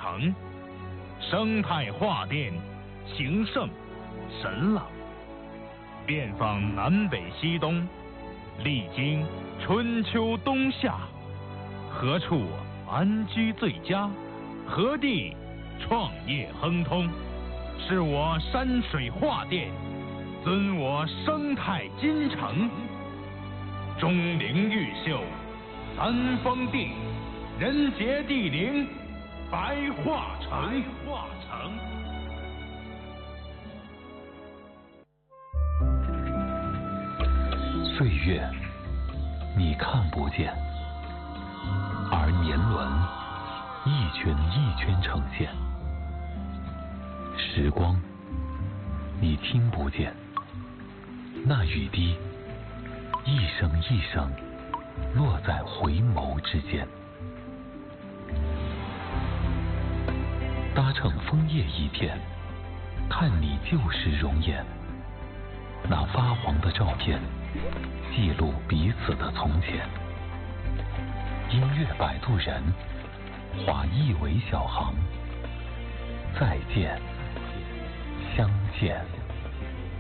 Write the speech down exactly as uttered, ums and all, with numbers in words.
城，生态画殿，情圣神朗，遍访南北西东，历经春秋冬夏，何处安居最佳？何地创业亨通？是我山水画殿，尊我生态金城。钟灵毓秀，三峰地，人杰地灵，白化城。白化城。 岁月，你看不见，而年轮一圈一圈呈现；时光，你听不见，那雨滴一声一声落在回眸之间。搭乘枫叶一天，看你旧时容颜，那发黄的照片记录彼此的从前。音乐摆渡人，划一尾小航，再见，相见。